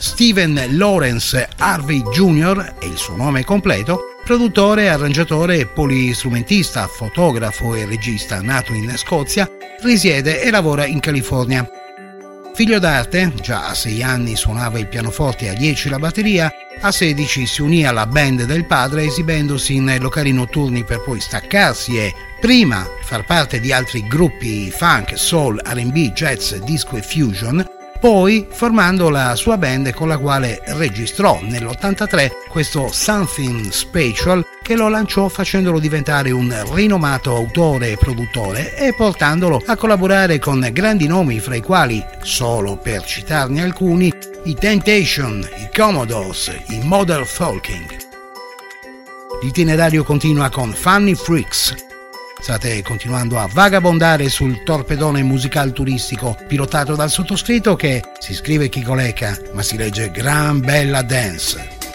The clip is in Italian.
Stephen Lawrence Harvey Jr. è il suo nome completo, produttore, arrangiatore e polistrumentista, fotografo e regista, nato in Scozia, risiede e lavora in California. Figlio d'arte, già a 6 anni suonava il pianoforte e a 10 la batteria, a 16 si unì alla band del padre esibendosi in locali notturni per poi staccarsi e prima far parte di altri gruppi funk, soul, R&B, jazz, disco e fusion, poi formando la sua band con la quale registrò nell'83 questo Something Special che lo lanciò facendolo diventare un rinomato autore e produttore e portandolo a collaborare con grandi nomi fra i quali, solo per citarne alcuni, i Temptation, i Commodores, i Modern Talking. L'itinerario continua con Funny Freaks. State continuando a vagabondare sul torpedone musical turistico pilotato dal sottoscritto che si scrive Chicoleca ma si legge Gran Bella Dance.